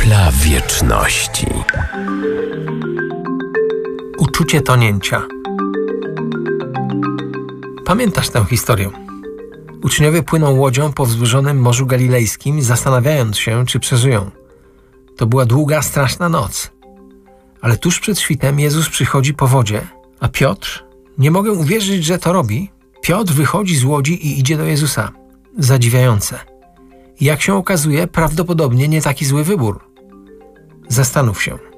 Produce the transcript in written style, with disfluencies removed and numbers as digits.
Kropla wieczności. Uczucie tonięcia. Pamiętasz tę historię? Uczniowie płyną łodzią po wzburzonym Morzu Galilejskim, zastanawiając się, czy przeżyją. To była długa, straszna noc. Ale tuż przed świtem Jezus przychodzi po wodzie, a Piotr, nie mogę uwierzyć, że to robi, Piotr wychodzi z łodzi i idzie do Jezusa. Zadziwiające. I jak się okazuje, prawdopodobnie nie taki zły wybór. Zastanów się.